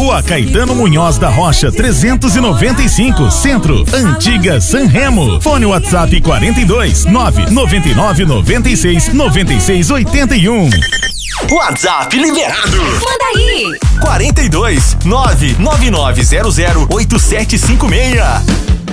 Rua Caetano Munhoz da Rocha, 395, Centro, Antiga Sanremo. Fone WhatsApp 42 999 96 96 81. WhatsApp liberado. Manda aí. 42 99900 8756.